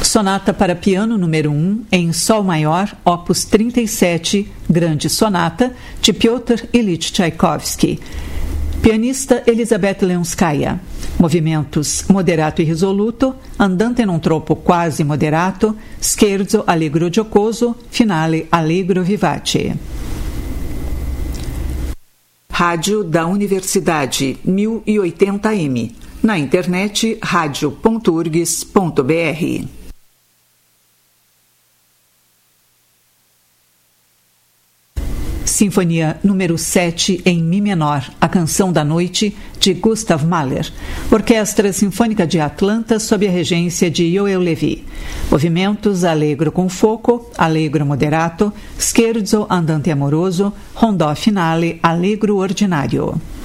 Sonata para piano número 1 em Sol maior, opus 37, Grande Sonata, de Piotr Ilyich Tchaikovsky. Pianista Elizabeth Leonskaya. Movimentos moderato e risoluto, andante non troppo quasi moderato, scherzo allegro giocoso, finale allegro vivace. Rádio da Universidade 1080M. Na internet radio.urgs.br. Sinfonia número 7 em Mi menor, A Canção da Noite, de Gustav Mahler. Orquestra Sinfônica de Atlanta, sob a regência de Yoel Levi. Movimentos allegro com foco, allegro moderato, scherzo andante amoroso, rondó finale, allegro ordinário.